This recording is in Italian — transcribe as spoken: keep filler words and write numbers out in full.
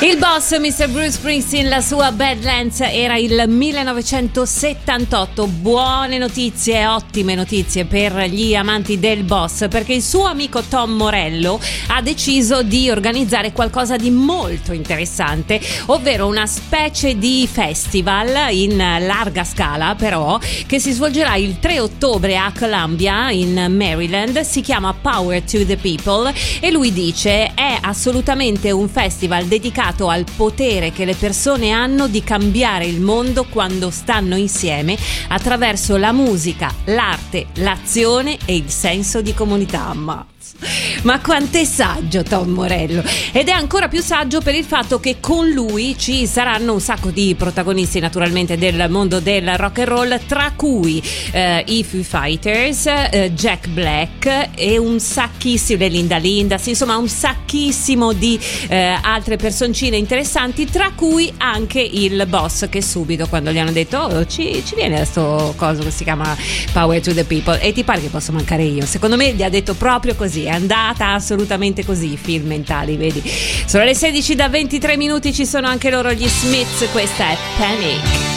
Il boss, mister Bruce Springsteen, la sua Badlands era il millenovecentosettantotto. Buone notizie, ottime notizie per gli amanti del boss, perché il suo amico Tom Morello ha deciso di organizzare qualcosa di molto interessante, ovvero una specie di festival in larga scala, però, che si svolgerà il tre ottobre a Columbia in Maryland. Si chiama Power to the People e lui dice è assolutamente un festival dedicato al potere che le persone hanno di cambiare il mondo quando stanno insieme attraverso la musica, l'arte, l'azione e il senso di comunità. Ma Ma quanto è saggio Tom Morello, ed è ancora più saggio per il fatto che con lui ci saranno un sacco di protagonisti naturalmente del mondo del rock and roll, tra cui eh, i Foo Fighters, eh, Jack Black e un sacchissimo, le Linda Lindas, insomma un sacchissimo di eh, altre personcine interessanti, tra cui anche il boss, che subito quando gli hanno detto oh, ci, ci viene sto coso che si chiama Power to the People e ti pare che posso mancare io, secondo me gli ha detto proprio così. È andata assolutamente così, film mentali, vedi. Sono le sedici da ventitré minuti, ci sono anche loro gli Smiths, questa è Panic.